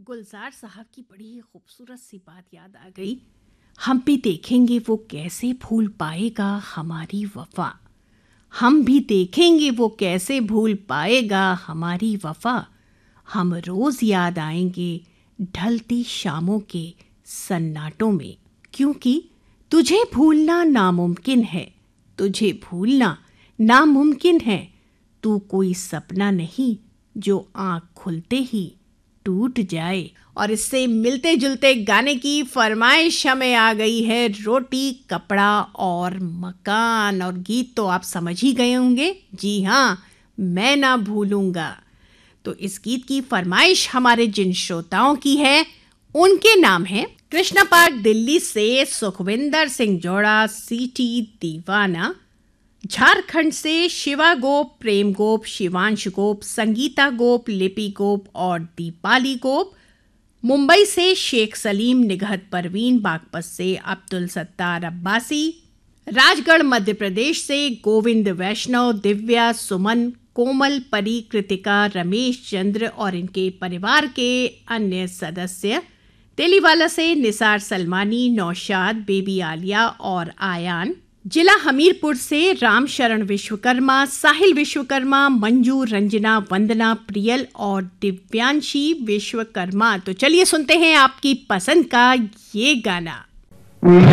गुलजार साहब की बड़ी ही खूबसूरत सी बात याद आ गई। हम भी देखेंगे वो कैसे भूल पाएगा हमारी वफा। हम भी देखेंगे वो कैसे भूल पाएगा हमारी वफा। हम रोज याद आएंगे ढलती शामों के सन्नाटों में, क्योंकि तुझे भूलना नामुमकिन है। तुझे भूलना नामुमकिन है। तू कोई सपना नहीं जो आँख खुलते ही टूट जाए। और इससे मिलते जुलते गाने की फरमाइश हमें आ गई है, रोटी कपड़ा और मकान। और गीत तो आप समझ ही गए होंगे, जी हाँ, मैं ना भूलूंगा। तो इस गीत की फरमाइश हमारे जिन श्रोताओं की है उनके नाम है कृष्णा पार्क दिल्ली से सुखविंदर सिंह जोड़ा, सीटी दीवाना। झारखंड से शिवा गोप, प्रेम गोप, शिवांश गोप, संगीता गोप, लिपि गोप और दीपाली गोप। मुंबई से शेख सलीम, निगहत परवीन, बागपत से अब्दुल सत्तार अब्बासी। राजगढ़ मध्य प्रदेश से गोविंद वैष्णव, दिव्या, सुमन, कोमल, परी, कृतिका, रमेश चंद्र और इनके परिवार के अन्य सदस्य। तेलीवाला से निसार सलमानी, नौशाद, बेबी आलिया और आयान। जिला हमीरपुर से राम शरण विश्वकर्मा, साहिल विश्वकर्मा, मंजू, रंजना, वंदना, प्रियल और दिव्यांशी विश्वकर्मा। तो चलिए सुनते हैं आपकी पसंद का ये गाना।